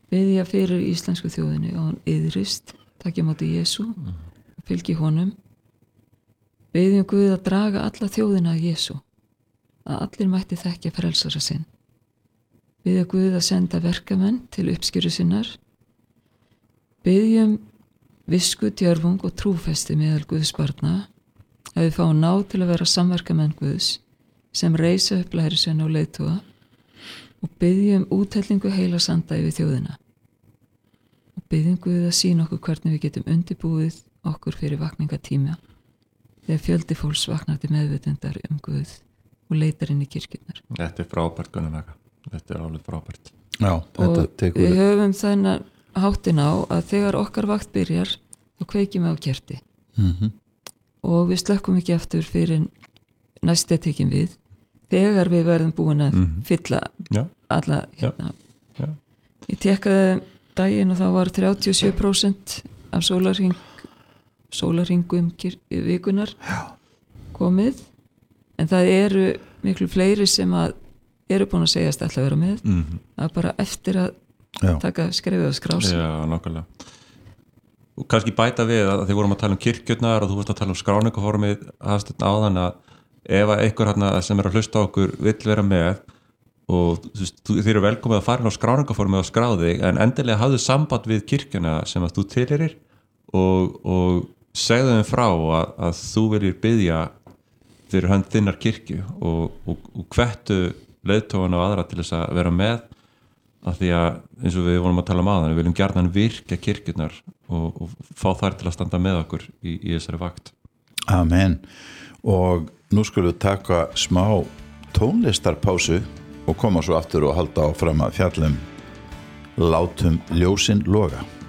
biðja fyrir íslensku þjóðinni og hún iðrist, taki á móti Jesú, fylgi honum, biðjum Guð að draga alla þjóðina að Jesú, að allir mætti þekkja frelsara sinn. Biðja Guð að senda verkamenn til uppskjöru sinnar. Biðjum visku, djörfung og trúfesti meðal Guðs barna, að við fáum náð til að vera samverkamenn Guðs sem reisa upp lærisveina og leiðtoga og biðjum úthellingu heilags anda yfir þjóðina. Og biðjum Guð að sýna okkur hvernig við getum undirbúið okkur fyrir vakningatíma þegar fjöldi fólks vaknar til meðvitundar Guð og leitar inn í kirkjurnar. Þetta frábært, Gunnar Vaka. Þetta alveg frábært. Já, þetta tekur við höfum þennan háttin á að þegar okkar vakt byrjar þá kveikjum við á kerti. Og við slökkum ekki aftur fyrir næsta tekin við þegar við verðum búin að fylla alla hérna. Já. Ég tekkaði daginn og þá var 37% af sólarhringum vikunar komið, en það eru miklu fleiri sem að eru búin að segjast alltaf að vera með að bara eftir að taka skrefið og skrás. Já, nákvæmlega. Og kannski bæta við að þið vorum að tala um kirkjurnar og þú varst að tala um skráningaformið áðan, að ef einhver sem er að hlusta á okkur vill vera með og þið eru velkomið að fara inn á skráningaformið og skrá þig, en endilega hafðu samband við kirkjuna sem að þú tilheyrir og segðu þeim frá að þú viljir biðja fyrir hönd þinnar kirkju og hvettu leiðtogana og aðra til þess að vera með, af því að eins og við vorum að tala um áðan, við viljum gjarnan virkja kirkjurnar og fá þær til að standa með okkur í þessari vakt. Amen. Og nú skulum við taka smá tónlistarpásu og koma svo aftur og halda áfram að fjallum Látum ljósin loga.